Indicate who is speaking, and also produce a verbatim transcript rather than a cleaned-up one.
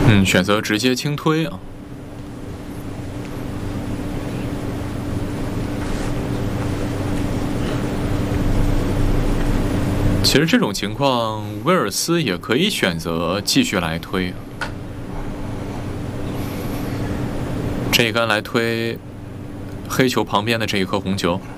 Speaker 1: 嗯，选择直接轻推啊。其实这种情况，威尔斯也可以选择继续来推。这一杆来推黑球旁边的这一颗红球。